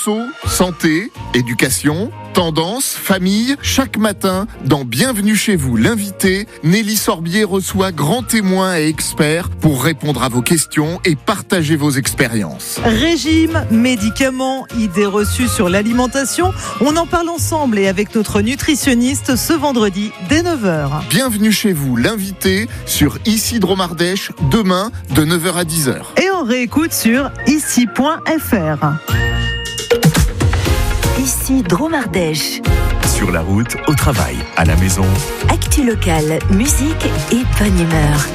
Perso, santé, éducation, tendance, famille, chaque matin, dans Bienvenue chez vous, l'invité, Nelly Sorbier reçoit grands témoins et experts pour répondre à vos questions et partager vos expériences. Régime, médicaments, idées reçues sur l'alimentation, on en parle ensemble et avec notre nutritionniste ce vendredi dès 9h. Bienvenue chez vous, l'invité, sur Ici Dromardèche, demain de 9h à 10h. Et on réécoute sur ici.fr. Ici Dromardèche. Sur la route, au travail, à la maison. Actu locale, musique et bonne humeur.